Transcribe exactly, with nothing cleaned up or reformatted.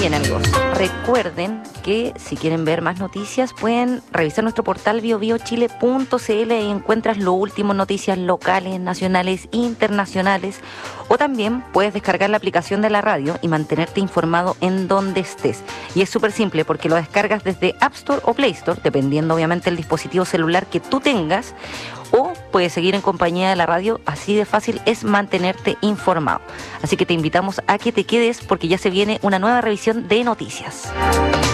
bien, amigos, recuerden que si quieren ver más noticias pueden revisar nuestro portal bio bio chile punto c l y encuentras lo último, noticias locales, nacionales, internacionales, o también puedes descargar la aplicación de la radio y mantenerte informado en donde estés. Y es súper simple porque lo descargas desde App Store o Play Store, dependiendo obviamente del dispositivo celular que tú tengas, o puedes seguir en compañía de la radio. Así de fácil es mantenerte informado. Así que te invitamos a que te quedes porque ya se viene una nueva revisión de noticias.